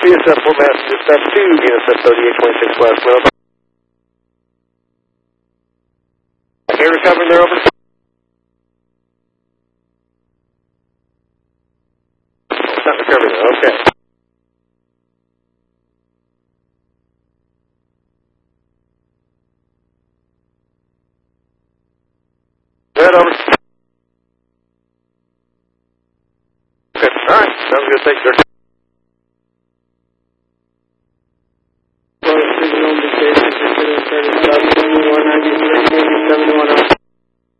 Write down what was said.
CSF full mass, dispatch 2, VNSF 3826 last known. Okay, recovering there, over. It's not recovering there, okay. Red, over. Okay, alright, sounds good, thanks, sir.